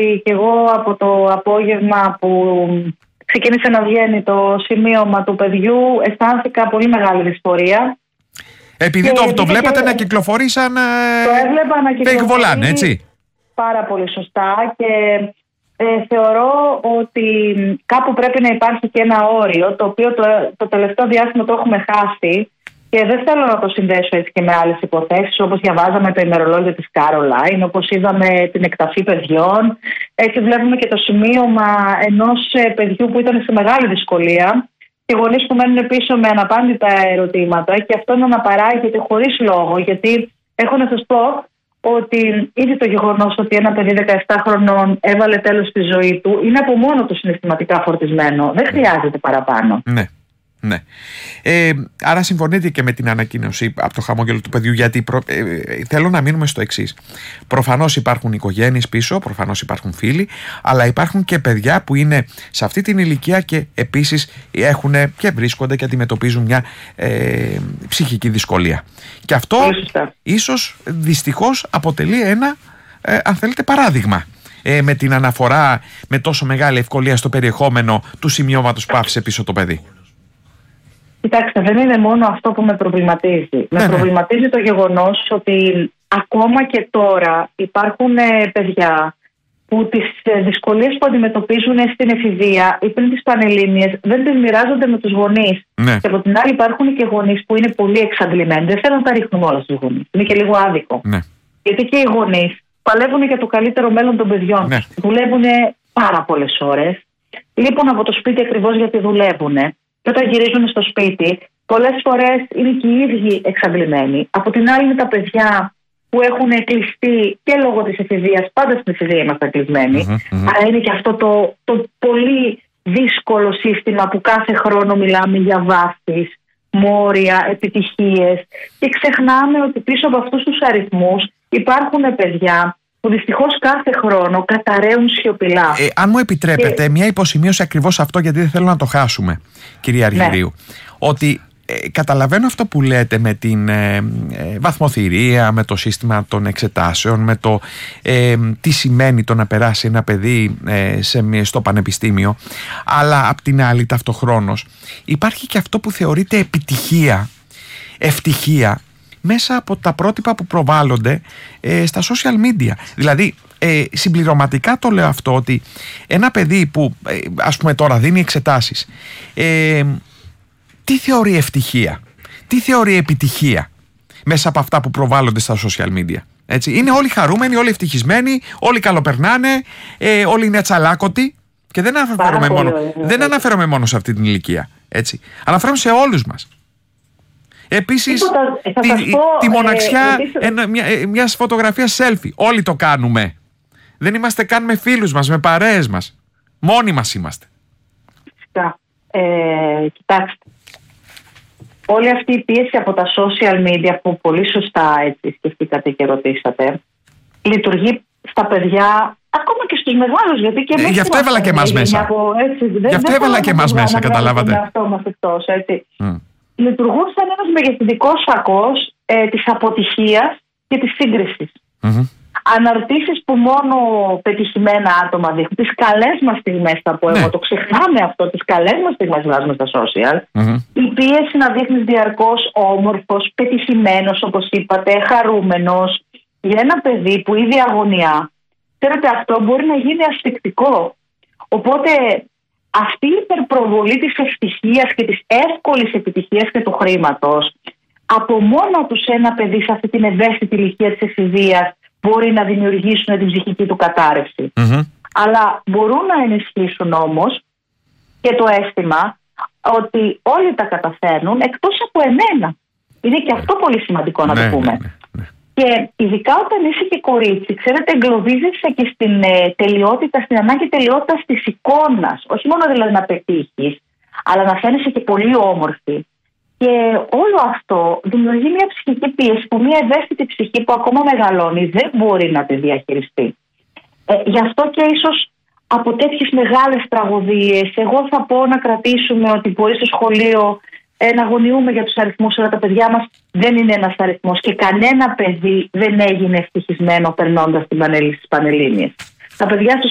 ότι και εγώ από το απόγευμα που ξεκίνησε να βγαίνει το σημείωμα του παιδιού αισθάνθηκα πολύ μεγάλη δυσφορία. Επειδή το βλέπατε να κυκλοφορεί σαν fake volant, έτσι. Πάρα πολύ σωστά και θεωρώ ότι κάπου πρέπει να υπάρχει και ένα όριο, το οποίο το τελευταίο διάστημα το έχουμε χάσει και δεν θέλω να το συνδέσω έτσι και με άλλες υποθέσεις, όπως διαβάζαμε το ημερολόγιο της Caroline, όπως είδαμε την εκταφή παιδιών. Έτσι βλέπουμε και το σημείωμα ενός παιδιού που ήταν σε μεγάλη δυσκολία και γονείς που μένουν πίσω με αναπάντητα ερωτήματα και αυτό να αναπαράγεται χωρίς λόγο, γιατί έχω να σας πω ότι ήδη το γεγονός ότι ένα παιδί 17 χρονών έβαλε τέλος στη ζωή του είναι από μόνο του συναισθηματικά φορτισμένο. Δεν χρειάζεται παραπάνω. Ναι. Ναι. Άρα συμφωνείτε και με την ανακοίνωση από το χαμόγελο του παιδιού, γιατί θέλω να μείνουμε στο εξής. Προφανώς υπάρχουν οικογένειες πίσω, προφανώς υπάρχουν φίλοι, αλλά υπάρχουν και παιδιά που είναι σε αυτή την ηλικία και επίσης έχουν και βρίσκονται και αντιμετωπίζουν μια ψυχική δυσκολία. Και αυτό ίσως δυστυχώς αποτελεί ένα, αν θέλετε, παράδειγμα. Με την αναφορά με τόσο μεγάλη ευκολία στο περιεχόμενο του σημειώματος που άφησε πίσω το παιδί. Κοιτάξτε, δεν είναι μόνο αυτό που με προβληματίζει. Με προβληματίζει το γεγονός ότι ακόμα και τώρα υπάρχουν παιδιά που τις δυσκολίες που αντιμετωπίζουν στην εφηβεία ή πριν τις πανελλήνιες δεν τις μοιράζονται με τους γονείς. Ναι. Και από την άλλη υπάρχουν και γονείς που είναι πολύ εξαντλημένοι. Δεν θέλω να τα ρίχνουμε όλα στους γονείς. Είναι και λίγο άδικο. Ναι. Γιατί και οι γονείς παλεύουν για το καλύτερο μέλλον των παιδιών. Ναι. Δουλεύουν πάρα πολλές ώρες. Λείπουν από το σπίτι ακριβώς γιατί δουλεύουν. Και όταν γυρίζουν στο σπίτι, πολλές φορές είναι και οι ίδιοι εξαντλημένοι. Από την άλλη, είναι τα παιδιά που έχουν κλειστεί και λόγω της εφηβείας. Πάντα στην εφηβεία είμαστε κλεισμένοι. Αλλά είναι και αυτό το πολύ δύσκολο σύστημα που κάθε χρόνο μιλάμε για βάσεις, μόρια, επιτυχίες. Και ξεχνάμε ότι πίσω από αυτούς τους αριθμούς υπάρχουν παιδιά που δυστυχώς κάθε χρόνο καταραίουν σιωπηλά. Αν μου επιτρέπετε, μια υποσημείωση ακριβώς αυτό, γιατί δεν θέλω να το χάσουμε, κυρία Αργυρίου. Ότι καταλαβαίνω αυτό που λέτε με την βαθμοθυρία, με το σύστημα των εξετάσεων, με το τι σημαίνει το να περάσει ένα παιδί στο πανεπιστήμιο, αλλά απ' την άλλη ταυτοχρόνως υπάρχει και αυτό που θεωρείται επιτυχία, ευτυχία, μέσα από τα πρότυπα που προβάλλονται στα social media. Δηλαδή, συμπληρωματικά το λέω αυτό, ότι ένα παιδί που ας πούμε τώρα δίνει εξετάσεις, τι θεωρεί ευτυχία, τι θεωρεί επιτυχία μέσα από αυτά που προβάλλονται στα social media. Έτσι. Είναι όλοι χαρούμενοι, όλοι ευτυχισμένοι, όλοι καλοπερνάνε, όλοι είναι ατσαλάκωτοι και δεν αναφέρομαι μόνο σε αυτή την ηλικία. Έτσι. Αναφέρομαι σε όλους μας. Επίσης, τη μοναξιά μιας φωτογραφίας selfie. Όλοι το κάνουμε. Δεν είμαστε καν με φίλους μας, με παρέες μας. Μόνοι μας είμαστε. Κοιτάξτε. Όλη αυτή η πίεση από τα social media που πολύ σωστά έτσι σκεφτήκατε και ρωτήσατε, λειτουργεί στα παιδιά, ακόμα και στους μεγάλους. Γιατί και γι' αυτό έβαλα και εμάς μέσα. Γι' αυτό έβαλα και εμάς μέσα, καταλάβατε. Αυτό μας εκτός, έτσι. Λειτουργούν σαν ένας μεγεθυντικός σακός της αποτυχίας και της σύγκρισης. Αναρτήσεις που μόνο πετυχημένα άτομα δείχνουν. Τις καλές μας στιγμές, θα πω εγώ, το ξεχνάμε αυτό, τις καλές μας στιγμές βάζουμε στα social. Η πίεση να δείχνεις διαρκώς όμορφος, πετυχημένος, όπως είπατε, χαρούμενος. Για ένα παιδί που ήδη αγωνιά, ξέρετε, αυτό μπορεί να γίνει ασφυκτικό. Οπότε αυτή η υπερπροβολή της ευτυχίας και της εύκολης επιτυχίας και του χρήματος, από μόνο τους ένα παιδί σε αυτή την ευαίσθητη ηλικία της εφηβείας μπορεί να δημιουργήσουν την ψυχική του κατάρρευση. Αλλά μπορούν να ενισχύσουν όμως και το αίσθημα ότι όλοι τα καταφέρνουν εκτός από εμένα. Είναι και αυτό πολύ σημαντικό να το πούμε. Και ειδικά όταν είσαι και κορίτσι, ξέρετε, εγκλωβίζεσαι και στην τελειότητα, στην ανάγκη τελειότητας της εικόνας. Όχι μόνο δηλαδή να πετύχεις, αλλά να φαίνεσαι και πολύ όμορφη. Και όλο αυτό δημιουργεί μια ψυχική πίεση που μια ευαίσθητη ψυχή που ακόμα μεγαλώνει δεν μπορεί να τη διαχειριστεί. Γι' αυτό και ίσως από τέτοιες μεγάλες τραγωδίες, εγώ θα πω να κρατήσουμε ότι μπορεί στο σχολείο να αγωνιούμε για τους αριθμούς, αλλά τα παιδιά μας δεν είναι ένας αριθμός και κανένα παιδί δεν έγινε ευτυχισμένο περνώντας τις πανελλήνιες. Τα παιδιά στο